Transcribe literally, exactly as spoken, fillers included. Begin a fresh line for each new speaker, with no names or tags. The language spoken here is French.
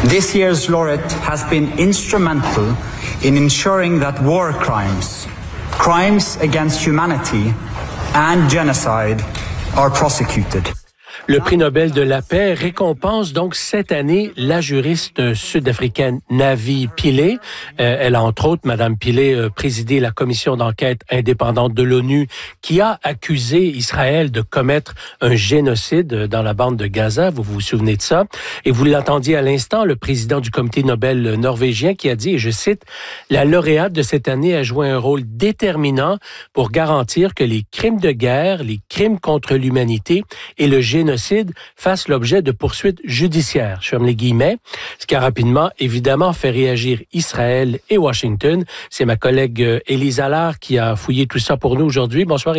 This year's laureate has been instrumental in ensuring that war crimes, crimes against humanity and genocide are prosecuted.
Le prix Nobel de la paix récompense donc cette année la juriste sud-africaine Navi Pillay. Euh, elle a entre autres, Madame Pillay, euh, présidé la commission d'enquête indépendante de l'ONU qui a accusé Israël de commettre un génocide dans la bande de Gaza. Vous vous souvenez de ça? Et vous l'entendiez à l'instant, le président du comité Nobel norvégien qui a dit, et je cite, « La lauréate de cette année a joué un rôle déterminant pour garantir que les crimes de guerre, les crimes contre l'humanité et le génocide fassent l'objet de poursuites judiciaires. » Je ferme les guillemets. Ce qui a rapidement, évidemment, fait réagir Israël et Washington. C'est ma collègue Élise Allard qui a fouillé tout ça pour nous aujourd'hui. Bonsoir.